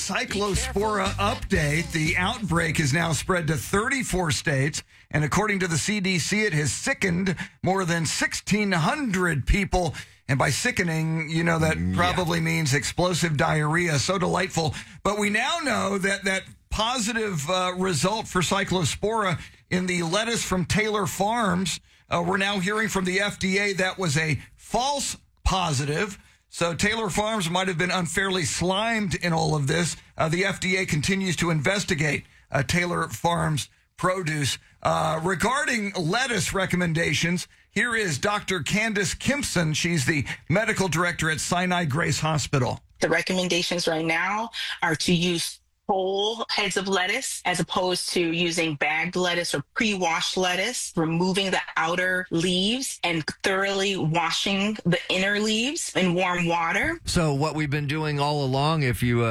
Cyclospora update. The outbreak is now spread to 34 states. And according to the CDC, it has sickened more than 1,600 people. And by sickening, you know, that probably means explosive diarrhea. So delightful. But we now know that positive result for Cyclospora in the lettuce from Taylor Farms, we're now hearing from the FDA that was a false positive. So Taylor Farms might have been unfairly slimed in all of this. The FDA continues to investigate Taylor Farms produce. Regarding lettuce recommendations, here is Dr. Candace Kimpson. She's the medical director at Sinai Grace Hospital. The recommendations right now are to use whole heads of lettuce as opposed to using bagged lettuce or pre-washed lettuce, removing the outer leaves and thoroughly washing the inner leaves in warm water. So what we've been doing all along, if you,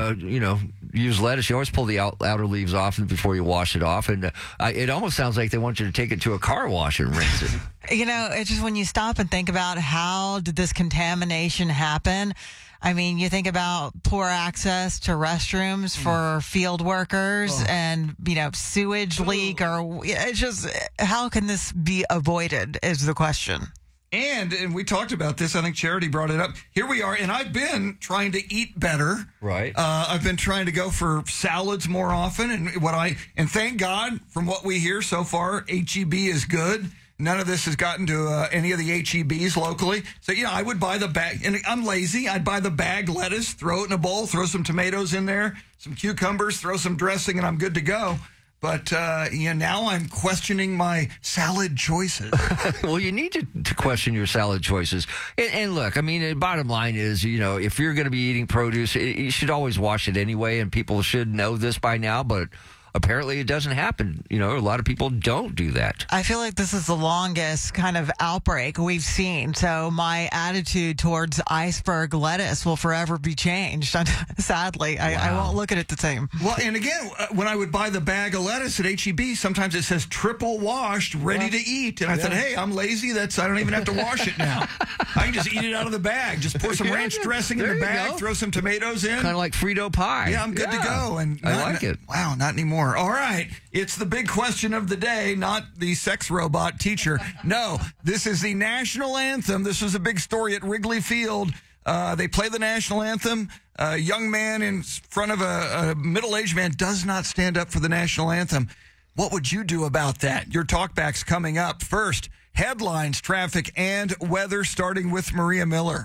use lettuce, you always pull the outer leaves off before you wash it off. And it almost sounds like they want you to take it to a car wash and rinse it. You know, it's just when you stop and think about how did this contamination happen? I mean, you think about poor access to restrooms for field workers and, sewage leak or it's just how can this be avoided is the question. And we talked about this. I think Charity brought it up. Here we are. And I've been trying to eat better. Right. I've been trying to go for salads more often. And thank God from what we hear so far, HEB is good. None of this has gotten to any of the HEBs locally. So, I would buy the bag. And I'm lazy. I'd buy the bag lettuce, throw it in a bowl, throw some tomatoes in there, some cucumbers, throw some dressing, and I'm good to go. But, now I'm questioning my salad choices. Well, you need to question your salad choices. And look, I mean, the bottom line is, if you're going to be eating produce, you should always wash it anyway. And people should know this by now, but apparently it doesn't happen. A lot of people don't do that. I feel like this is the longest kind of outbreak we've seen. So my attitude towards iceberg lettuce will forever be changed. Sadly, I won't look at it the same. Well, and again, when I would buy the bag of lettuce at HEB, sometimes it says triple washed, ready to eat. And I thought, hey, I'm lazy. I don't even have to wash it now. I can just eat it out of the bag. Just pour some ranch dressing in the bag, throw some tomatoes in. Kind of like Frito pie. Yeah, I'm good to go. And I like it. Wow, not anymore. All right. It's the big question of the day, not the sex robot teacher. No, this is the national anthem. This was a big story at Wrigley Field. They play the national anthem. A young man in front of a middle-aged man does not stand up for the national anthem. What would you do about that? Your talkback's coming up. First, headlines, traffic, and weather, starting with Maria Miller.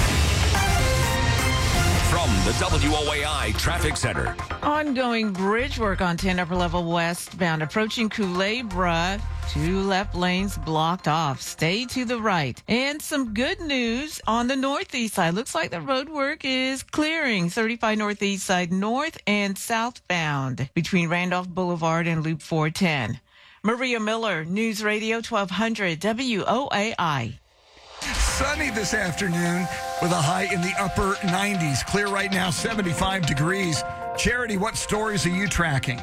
From the WOAI Traffic Center. Ongoing bridge work on 10 Upper Level westbound approaching Culebra. 2 left lanes blocked off. Stay to the right. And some good news on the northeast side. Looks like the road work is clearing. 35 northeast side north and southbound between Randolph Boulevard and Loop 410. Maria Miller, News Radio 1200 WOAI. Sunny this afternoon with a high in the upper 90s. Clear right now, 75 degrees. Charity, what stories are you tracking?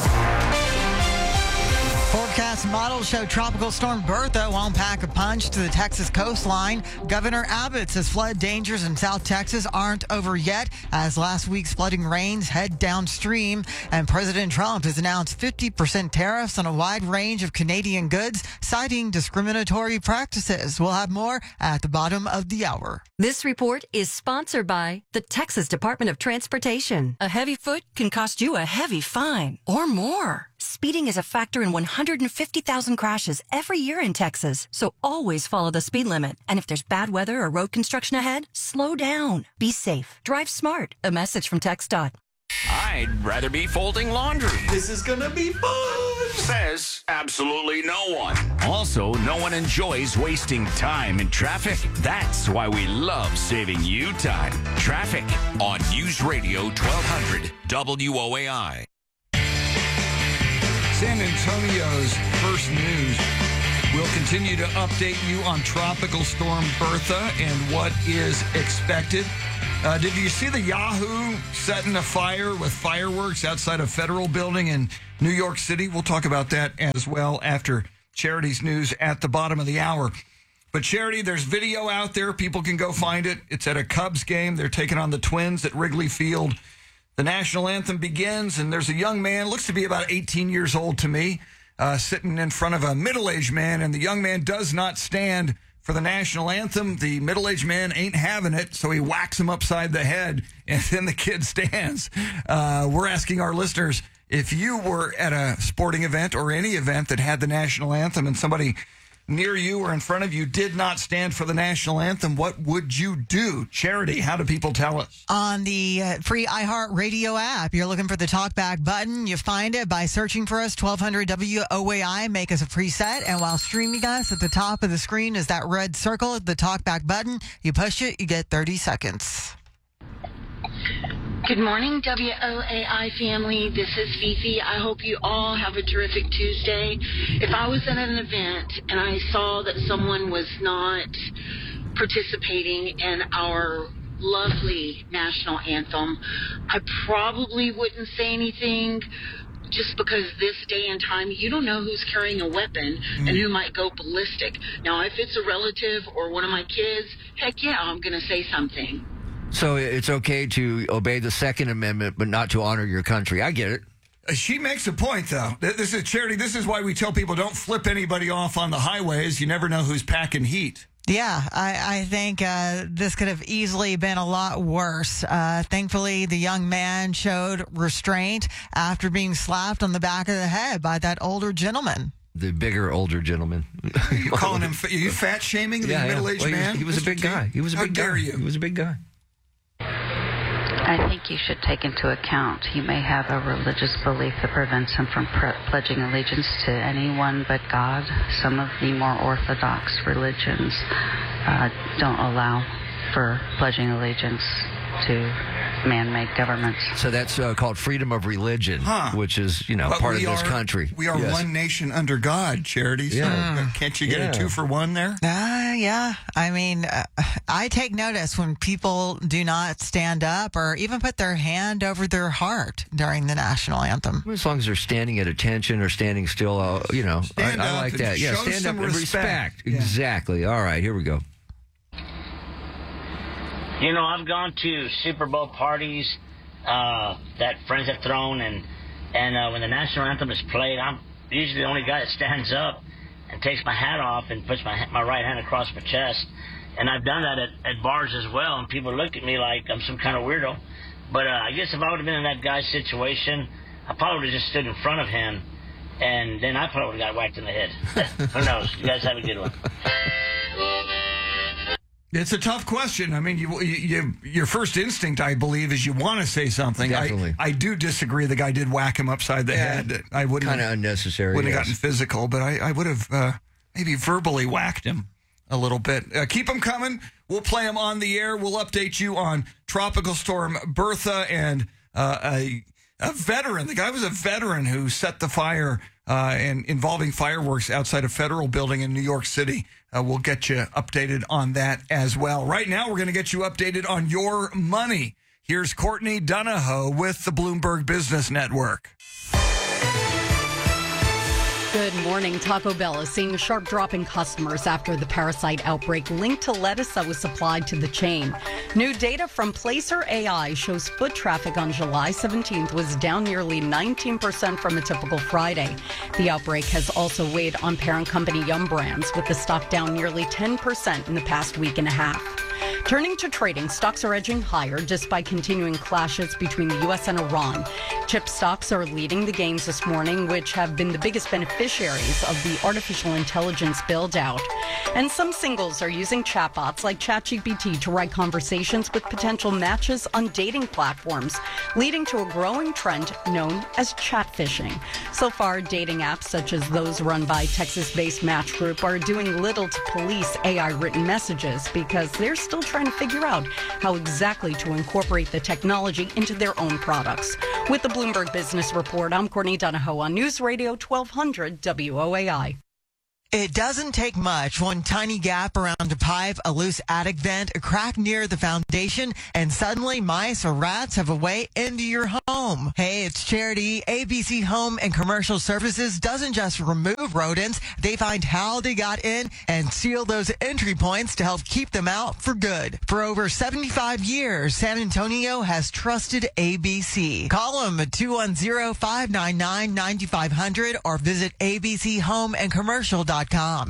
Forecast models show Tropical Storm Bertha won't pack a punch to the Texas coastline. Governor Abbott says flood dangers in South Texas aren't over yet as last week's flooding rains head downstream. And President Trump has announced 50% tariffs on a wide range of Canadian goods, citing discriminatory practices. We'll have more at the bottom of the hour. This report is sponsored by the Texas Department of Transportation. A heavy foot can cost you a heavy fine or more. Speeding is a factor in 150,000 crashes every year in Texas, so always follow the speed limit. And if there's bad weather or road construction ahead, slow down. Be safe. Drive smart. A message from TxDOT. I'd rather be folding laundry. This is gonna be fun. Says absolutely no one. Also, no one enjoys wasting time in traffic. That's why we love saving you time. Traffic on News Radio 1200 WOAI. San Antonio's First News will continue to update you on Tropical Storm Bertha and what is expected. Did you see the Yahoo setting a fire with fireworks outside a federal building in New York City? We'll talk about that as well after Charity's news at the bottom of the hour. But Charity, there's video out there. People can go find it. It's at a Cubs game. They're taking on the Twins at Wrigley Field. the national anthem begins, and there's a young man, looks to be about 18 years old to me, sitting in front of a middle-aged man, and the young man does not stand for the national anthem. The middle-aged man ain't having it, so he whacks him upside the head, and then the kid stands. We're asking our listeners, if you were at a sporting event or any event that had the national anthem and somebody near you or in front of you did not stand for the national anthem, what would you do? Charity, how do people tell us? On the free iHeartRadio app, you're looking for the talkback button. You find it by searching for us, 1200 WOAI. Make us a preset. And while streaming us, at the top of the screen is that red circle, the talkback button. You push it, you get 30 seconds. Good morning, WOAI family. This is Fifi. I hope you all have a terrific Tuesday. If I was at an event and I saw that someone was not participating in our lovely national anthem, I probably wouldn't say anything, just because this day and time, you don't know who's carrying a weapon and who might go ballistic. Now, if it's a relative or one of my kids, heck yeah, I'm going to say something. So it's okay to obey the Second Amendment, but not to honor your country. I get it. She makes a point, though. This is Charity. This is why we tell people don't flip anybody off on the highways. You never know who's packing heat. Yeah, I think this could have easily been a lot worse. Thankfully, the young man showed restraint after being slapped on the back of the head by that older gentleman. The bigger, older gentleman. You calling him? Are you fat shaming the middle-aged man? He was a big guy. He was a big guy. How dare you? He was a big guy. I think you should take into account he may have a religious belief that prevents him from pledging allegiance to anyone but God. Some of the more orthodox religions don't allow for pledging allegiance to man-made governments. So that's called freedom of religion, which is, but part of this country. We are one nation under God, Charity. So can't you get a 2-for-1 there? Yeah. I mean, I take notice when people do not stand up or even put their hand over their heart during the national anthem. As long as they're standing at attention or standing still, I like that. Yeah, show stand up some and respect. Yeah. Exactly. All right, here we go. I've gone to Super Bowl parties that friends have thrown, and when the national anthem is played, I'm usually the only guy that stands up and takes my hat off and puts my right hand across my chest. And I've done that at bars as well, and people look at me like I'm some kind of weirdo. But I guess if I would have been in that guy's situation, I probably would have just stood in front of him, and then I probably would have got whacked in the head. Who knows? You guys have a good one. It's a tough question. I mean, your first instinct, I believe, is you want to say something. Definitely. I do disagree. The guy did whack him upside the head. I wouldn't kind of unnecessary. Wouldn't have gotten physical, but I would have maybe verbally whacked him a little bit. Keep them coming. We'll play them on the air. We'll update you on Tropical Storm Bertha and a veteran. The guy was a veteran who set the fire and involving fireworks outside a federal building in New York City. We'll get you updated on that as well. Right now, we're going to get you updated on your money. Here's Courtney Donahoe with the Bloomberg Business Network. Good morning. Taco Bell is seeing a sharp drop in customers after the parasite outbreak linked to lettuce that was supplied to the chain. New data from Placer AI shows foot traffic on July 17th was down nearly 19% from a typical Friday. The outbreak has also weighed on parent company Yum Brands, with the stock down nearly 10% in the past week and a half. Turning to trading, stocks are edging higher despite continuing clashes between the U.S. and Iran. Chip stocks are leading the gains this morning, which have been the biggest beneficiaries of the artificial intelligence build-out. And some singles are using chatbots like ChatGPT to write conversations with potential matches on dating platforms, leading to a growing trend known as chatfishing. So far, dating apps such as those run by Texas-based Match Group are doing little to police AI-written messages because they're still trying to figure out how exactly to incorporate the technology into their own products. With the Bloomberg Business Report, I'm Courtney Donahoe on News Radio 1200 WOAI. It doesn't take much. One tiny gap around a pipe, a loose attic vent, a crack near the foundation, and suddenly mice or rats have a way into your home. Hey, it's Charity. ABC Home and Commercial Services doesn't just remove rodents. They find how they got in and seal those entry points to help keep them out for good. For over 75 years, San Antonio has trusted ABC. Call them at 210-599-9500 or visit abchomeandcommercial.com.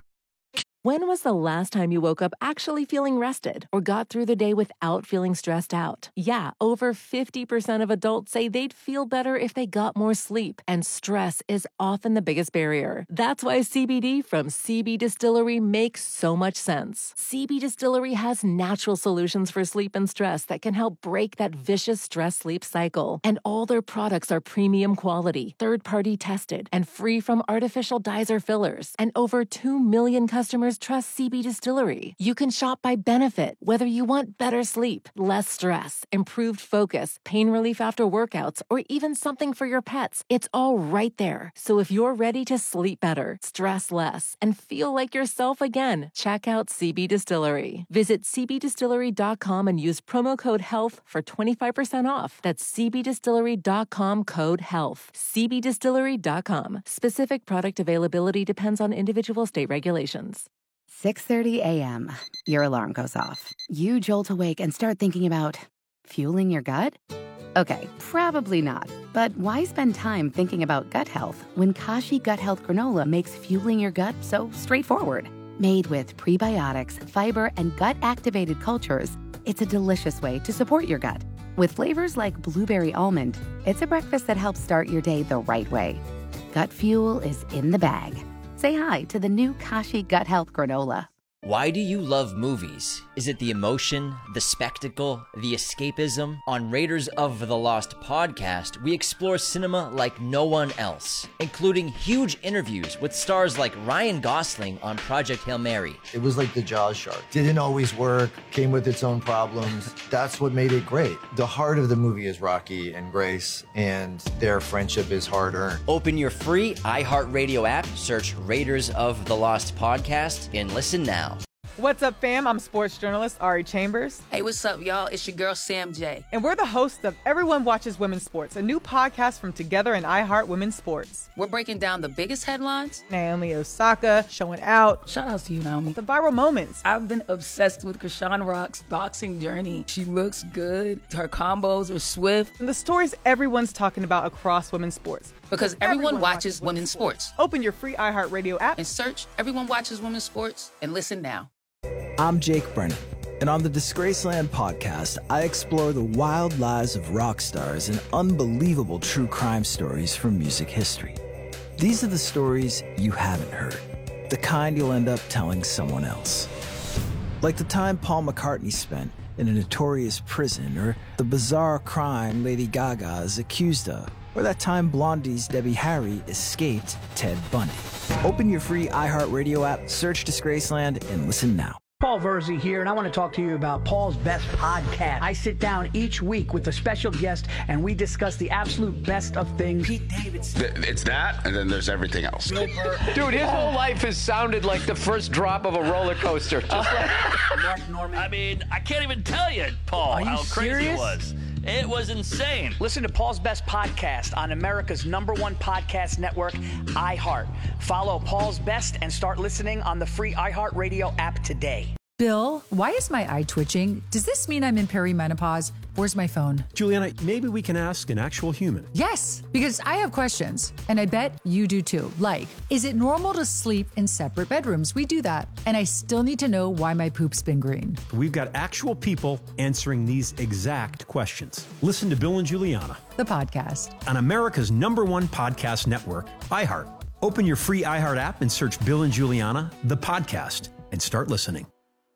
When was the last time you woke up actually feeling rested or got through the day without feeling stressed out? Yeah, over 50% of adults say they'd feel better if they got more sleep, and stress is often the biggest barrier. That's why CBD from CB Distillery makes so much sense. CB Distillery has natural solutions for sleep and stress that can help break that vicious stress-sleep cycle. And all their products are premium quality, third-party tested, and free from artificial dyes or fillers. And over 2 million customers trust CB Distillery. You can shop by benefit, whether you want better sleep, less stress, improved focus, pain relief after workouts, or even something for your pets. It's all right there. So if you're ready to sleep better, stress less, and feel like yourself again, check out CB Distillery. Visit cbdistillery.com and use promo code HEALTH for 25% off. That's cbdistillery.com, code HEALTH. cbdistillery.com. Specific product availability depends on individual state regulations. 6:30 a.m. Your alarm goes off. You jolt awake and start thinking about fueling your gut? Okay, probably not. But why spend time thinking about gut health when Kashi Gut Health Granola makes fueling your gut so straightforward? Made with prebiotics, fiber, and gut-activated cultures, it's a delicious way to support your gut. With flavors like blueberry almond, it's a breakfast that helps start your day the right way. Gut fuel is in the bag. Say hi to the new Kashi Gut Health Granola. Why do you love movies? Is it the emotion, the spectacle, the escapism? On Raiders of the Lost podcast, we explore cinema like no one else, including huge interviews with stars like Ryan Gosling on Project Hail Mary. It was like the Jaws shark. Didn't always work, came with its own problems. That's what made it great. The heart of the movie is Rocky and Grace, and their friendship is hard-earned. Open your free iHeartRadio app, search Raiders of the Lost podcast, and listen now. What's up, fam? I'm sports journalist Ari Chambers. Hey, what's up, y'all? It's your girl, Sam J. And we're the hosts of Everyone Watches Women's Sports, a new podcast from Together and iHeart Women's Sports. We're breaking down the biggest headlines. Naomi Osaka showing out. Shout out to you, Naomi. The viral moments. I've been obsessed with Krishan Rock's boxing journey. She looks good. Her combos are swift. And the stories everyone's talking about across women's sports. Because everyone watches women's sports. Open your free iHeartRadio app and search Everyone Watches Women's Sports and listen now. I'm Jake Brennan, and on the Disgraceland podcast, I explore the wild lives of rock stars and unbelievable true crime stories from music history. These are the stories you haven't heard, the kind you'll end up telling someone else. Like the time Paul McCartney spent in a notorious prison, or the bizarre crime Lady Gaga is accused of, or that time Blondie's Debbie Harry escaped Ted Bundy. Open your free iHeartRadio app, search Disgraceland, and listen now. Paul Verzi here, and I want to talk to you about Paul's Best Podcast. I sit down each week with a special guest, and we discuss the absolute best of things. Pete Davidson. It's that, and then there's everything else. Dude, his whole life has sounded like the first drop of a roller coaster. Just like Mark Norman. I mean, I can't even tell you, Paul, how crazy it was. It was insane. Listen to Paul's Best Podcast on America's #1 podcast network, iHeart. Follow Paul's Best and start listening on the free iHeartRadio app today. Bill, why is my eye twitching? Does this mean I'm in perimenopause? Where's my phone? Juliana, maybe we can ask an actual human. Yes, because I have questions, and I bet you do too. Like, is it normal to sleep in separate bedrooms? We do that. And I still need to know why my poop's been green. We've got actual people answering these exact questions. Listen to Bill and Juliana, the podcast, on America's #1 podcast network, iHeart. Open your free iHeart app and search Bill and Juliana, the podcast, and start listening.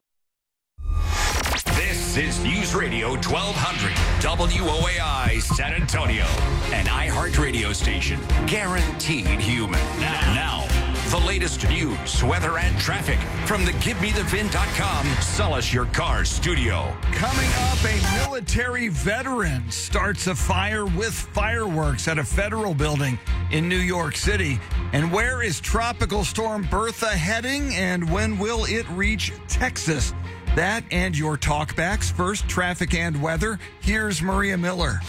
This is News Radio 1200 WOAI San Antonio, an iHeart radio station, guaranteed human. Now, The latest news, weather, and traffic from the GiveMeTheVin.com Sell Us Your Car studio. Coming up, a military veteran starts a fire with fireworks at a federal building in New York City. And where is Tropical Storm Bertha heading, and when will it reach Texas? That and your talkbacks. First, traffic and weather. Here's Maria Miller.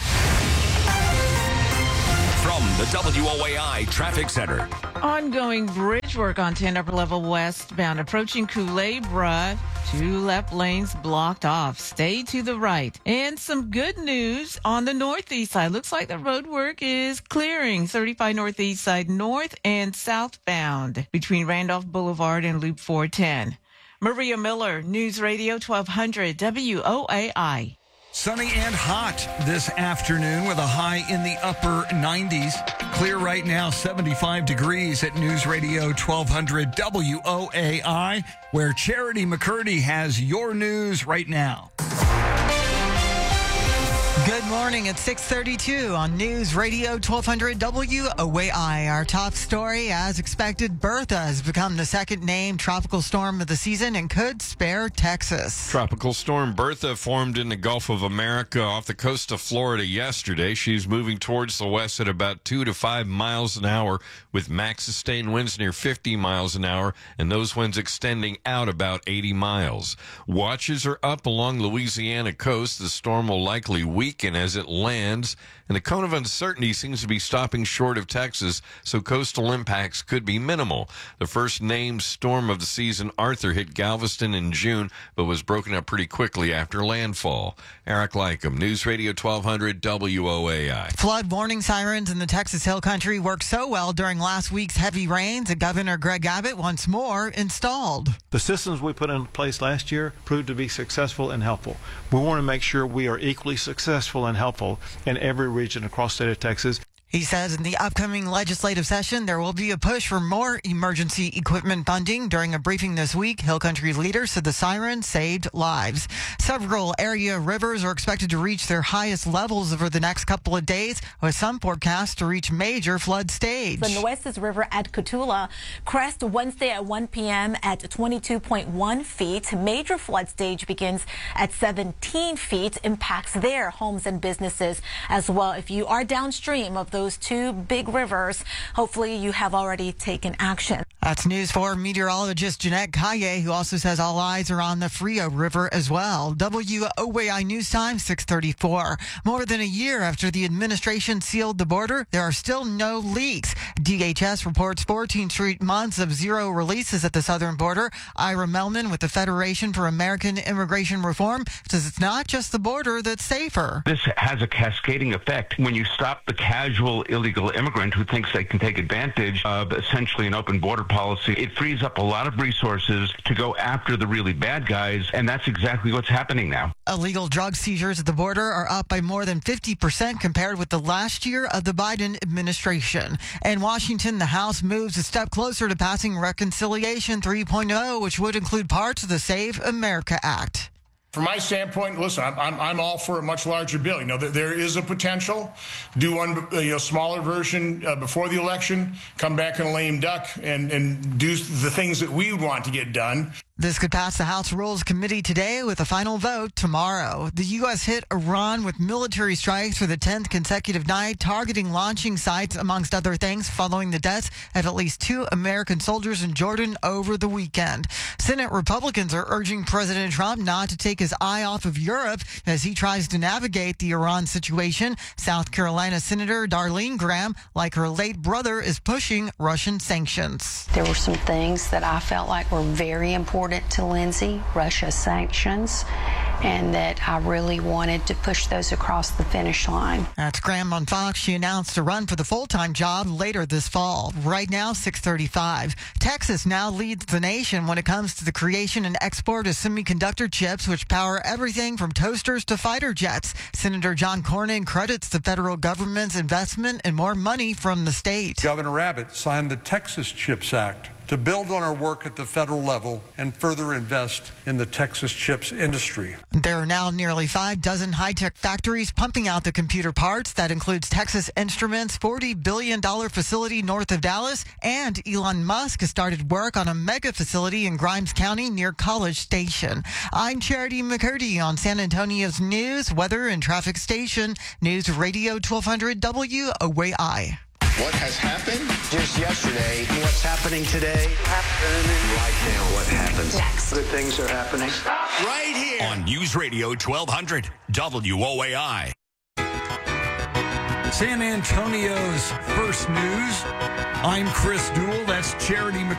From the WOAI Traffic Center. Ongoing bridge work on 10 Upper Level westbound approaching Culebra. 2 left lanes blocked off. Stay to the right. And some good news on the northeast side. Looks like the road work is clearing. 35 northeast side north and southbound between Randolph Boulevard and Loop 410. Maria Miller, News Radio 1200 WOAI. Sunny and hot this afternoon with a high in the upper 90s. Clear right now, 75 degrees at News Radio 1200 WOAI, where Charity McCurdy has your news right now. Good morning at 6:32 on News Radio 1200 WOAI. Our top story, as expected, Bertha has become the second named tropical storm of the season and could spare Texas. Tropical storm Bertha formed in the Gulf of America off the coast of Florida yesterday. She's moving towards the west at about 2 to 5 miles an hour with max sustained winds near 50 miles an hour, and those winds extending out about 80 miles. Watches are up along Louisiana coast. The storm will likely weaken as it lands, and the cone of uncertainty seems to be stopping short of Texas, so coastal impacts could be minimal. The first named storm of the season, Arthur, hit Galveston in June, but was broken up pretty quickly after landfall. Eric Lycum, News Radio 1200 WOAI. Flood warning sirens in the Texas Hill Country worked so well during last week's heavy rains that Governor Greg Abbott once more installed. The systems we put in place last year proved to be successful and helpful. We want to make sure we are equally successful and helpful in every region across the state of Texas. He says in the upcoming legislative session, there will be a push for more emergency equipment funding. During a briefing this week, Hill Country leaders said the sirens saved lives. Several area rivers are expected to reach their highest levels over the next couple of days, with some forecasts to reach major flood stage. The Nueces River at Cotulla crest Wednesday at 1 p.m. at 22.1 feet. Major flood stage begins at 17 feet. Impacts their homes and businesses as well. If you are downstream of those two big rivers, hopefully you have already taken action. That's News 4 meteorologist Jeanette Calle, who also says all eyes are on the Frio River as well. WOAI News Time, 6:34. More than a year after the administration sealed the border, there are still no leaks. DHS reports 14 straight months of zero releases at the southern border. Ira Melman with the Federation for American Immigration Reform says it's not just the border that's safer. This has a cascading effect. When you stop the casual illegal immigrant who thinks they can take advantage of essentially an open border policy, it frees up a lot of resources to go after the really bad guys, and that's exactly what's happening now. Illegal drug seizures at the border are up by more than 50% compared with the last year of the Biden administration. In Washington, the House moves a step closer to passing Reconciliation 3.0, which would include parts of the Save America Act. From my standpoint, listen, I'm all for a much larger bill. You know, there is a potential. Do one smaller version before the election, come back in a lame duck, and do the things that we want to get done. This could pass the House Rules Committee today with a final vote tomorrow. The U.S. hit Iran with military strikes for the 10th consecutive night, targeting launching sites, amongst other things, following the deaths of at least 2 American soldiers in Jordan over the weekend. Senate Republicans are urging President Trump not to take his eye off of Europe as he tries to navigate the Iran situation. South Carolina Senator Darlene Graham, like her late brother, is pushing Russian sanctions. There were some things that I felt like were very important to Lindsay, Russia's sanctions, and that I really wanted to push those across the finish line. That's Graham on Fox. She announced a run for the full-time job later this fall. Right now, 6:35. Texas now leads the nation when it comes to the creation and export of semiconductor chips, which power everything from toasters to fighter jets. Senator John Cornyn credits the federal government's investment and more money from the state. Governor Abbott signed the Texas CHIPS Act to build on our work at the federal level and further invest in the Texas chips industry. There are now nearly 6 high-tech factories pumping out the computer parts. That includes Texas Instruments' $40 billion facility north of Dallas, and Elon Musk has started work on a mega facility in Grimes County near College Station. I'm Charity McCurdy on San Antonio's news, weather, and traffic station, News Radio 1200 WOAI. What has happened? Just yesterday. What's happening today? Right now, what happens? Next. Good things are happening. Right here. On News Radio 1200 WOAI. San Antonio's first news. I'm Chris Duell. That's Charity McCurdy.